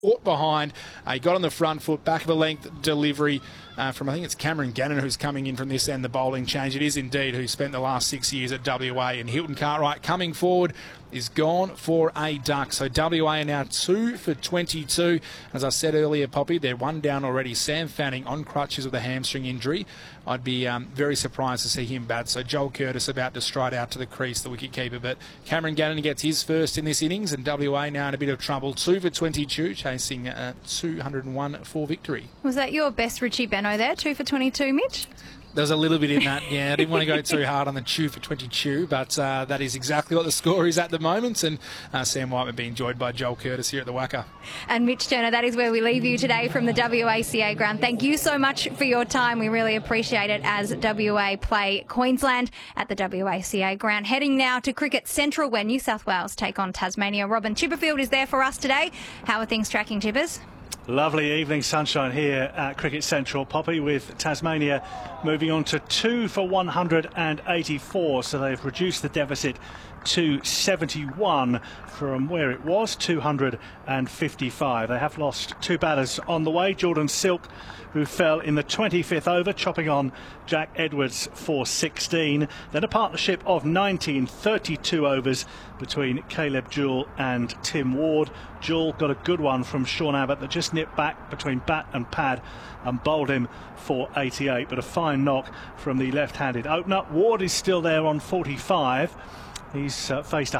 Caught behind, he got on the front foot, back of the length delivery from, I think it's Cameron Gannon who's coming in from this end, the bowling change. It is indeed who spent the last 6 years at WA, and Hilton Cartwright coming forward is gone for a duck. So WA are now 2 for 22. As I said earlier, Poppy, they're one down already. Sam Fanning on crutches with a hamstring injury. I'd be very surprised to see him bat. So Joel Curtis about to stride out to the crease, the wicketkeeper. But Cameron Gannon gets his first in this innings, and WA now in a bit of trouble. 2 for 22, chasing 201 for victory. Was that your best Richie Benno there? 2 for 22, Mitch? There's a little bit in that, yeah. I didn't want to go too hard on the 2 for 22, but that is exactly what the score is at the moment. And Sam Whiteman being joined by Joel Curtis here at the WACA. And Mitch Turner, that is where we leave you today from the WACA ground. Thank you so much for your time. We really appreciate it as WA play Queensland at the WACA ground. Heading now to Cricket Central where New South Wales take on Tasmania. Robin Chipperfield is there for us today. How are things tracking, Chippers? Lovely evening sunshine here at Cricket Central, Poppy, with Tasmania moving on to 2 for 184, so they've reduced the deficit to 71 from where it was, 255. They have lost 2 batters on the way. Jordan Silk, who fell in the 25th over, chopping on Jack Edwards for 16. Then a partnership of 19, 32 overs between Caleb Jewell and Tim Ward. Jewell got a good one from Sean Abbott that just nipped back between bat and pad and bowled him for 88, but a fine knock from the left-handed opener. Ward is still there on 45. He's faced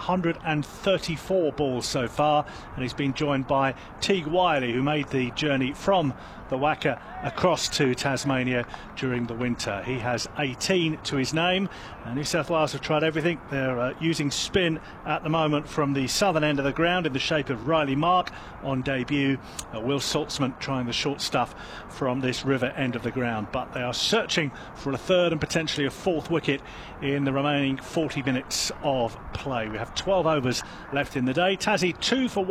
134 balls so far, and he's been joined by Teague Wiley, who made the journey from the WACA across to Tasmania during the winter. He has 18 to his name, and New South Wales have tried everything. They're using spin at the moment from the southern end of the ground in the shape of Riley Mark on debut. Will Saltzman trying the short stuff from this river end of the ground, but they are searching for a third and potentially a fourth wicket in the remaining 40 minutes of play. We have 12 overs left in the day. Tassie 2 for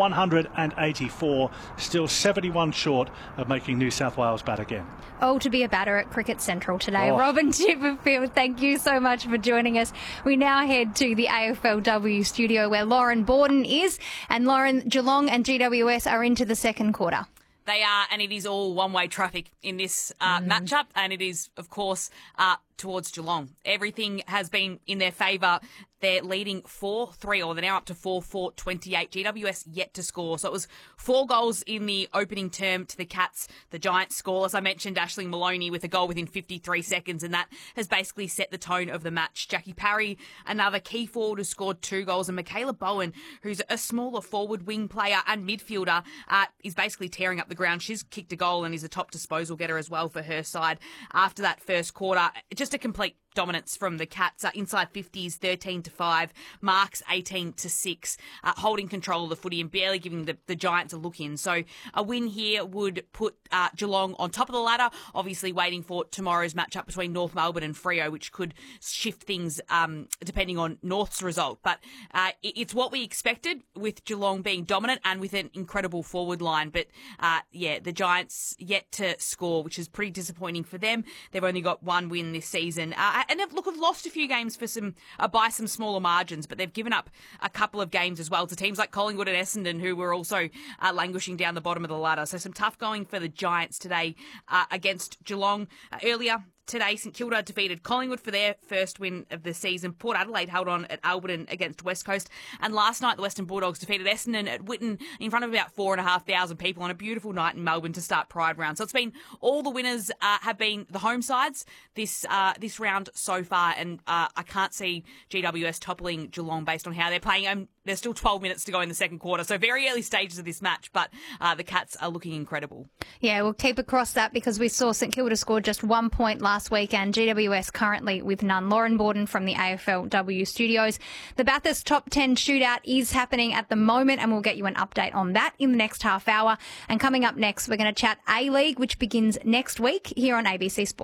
184, still 71 short of making New South Wales bat again. Oh, to be a batter at Cricket Central today. Oh. Robin Chipperfield, thank you so much for joining us. We now head to the AFLW studio where Lauren Borden is. And Lauren, Geelong and GWS are into the second quarter. They are, and it is all one-way traffic in this matchup, and it is, of course, towards Geelong. Everything has been in their favour. They're leading 4-3, or they're now up to 4-4-28. GWS yet to score. So it was 4 goals in the opening term to the Cats. The Giants score, as I mentioned, Ashling Maloney with a goal within 53 seconds, and that has basically set the tone of the match. Jackie Parry, another key forward, who scored 2 goals, and Michaela Bowen, who's a smaller forward wing player and midfielder, is basically tearing up the ground. She's kicked a goal and is a top disposal getter as well for her side. After that first quarter, just a complete dominance from the Cats. Inside 50s, 13-5. Marks 18-6. Holding control of the footy and barely giving the Giants a look in. So a win here would put Geelong on top of the ladder. Obviously waiting for tomorrow's matchup between North Melbourne and Freo, which could shift things depending on North's result. But it's what we expected, with Geelong being dominant and with an incredible forward line. But the Giants yet to score, which is pretty disappointing for them. They've only got 1 win this season. And have lost a few games for by some smaller margins, but they've given up a couple of games as well to teams like Collingwood and Essendon, who were also languishing down the bottom of the ladder. So some tough going for the Giants today against Geelong. Earlier today, St Kilda defeated Collingwood for their first win of the season. Port Adelaide held on at Alberton against West Coast. And last night, the Western Bulldogs defeated Essendon at Whitten in front of about 4,500 people on a beautiful night in Melbourne to start Pride round. So it's been, all the winners have been the home sides this round so far. And I can't see GWS toppling Geelong based on how they're playing. There's still 12 minutes to go in the second quarter, so very early stages of this match, but the Cats are looking incredible. Yeah, we'll keep across that because we saw St Kilda score just 1 point last week and GWS currently with none. Lauren Borden from the AFLW studios. The Bathurst Top 10 shootout is happening at the moment, and we'll get you an update on that in the next half hour. And coming up next, we're going to chat A-League, which begins next week here on ABC Sport.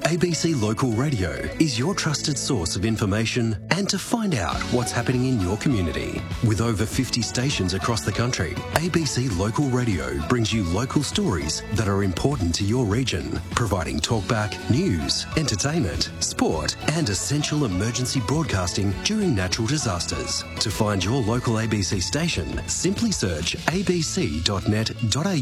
ABC Local Radio is your trusted source of information and to find out what's happening in your community. With over 50 stations across the country, ABC Local Radio brings you local stories that are important to your region, providing talkback, news, entertainment, sport and essential emergency broadcasting during natural disasters. To find your local ABC station, simply search abc.net.au